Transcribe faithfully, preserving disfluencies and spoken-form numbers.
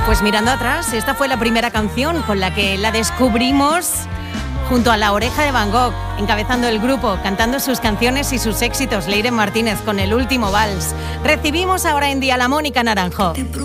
Pues mirando atrás, esta fue la primera canción con la que la descubrimos junto a La Oreja de Van Gogh, encabezando el grupo, cantando sus canciones y sus éxitos, Leire Martínez con El Último Vals. Recibimos ahora en día a Mónica Naranjo.